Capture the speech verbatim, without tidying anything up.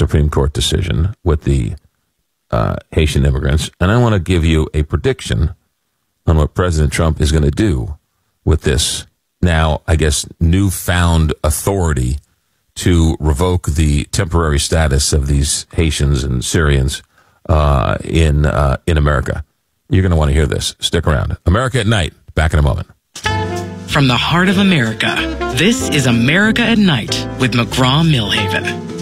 Supreme Court decision with the uh, Haitian immigrants, and I want to give you a prediction on what President Trump is going to do with this now, I guess, newfound authority to revoke the temporary status of these Haitians and Syrians uh, in uh, in America. You're going to want to hear this. Stick around. America at Night. Back in a moment. From the heart of America, this is America at Night with McGraw-Milhaven.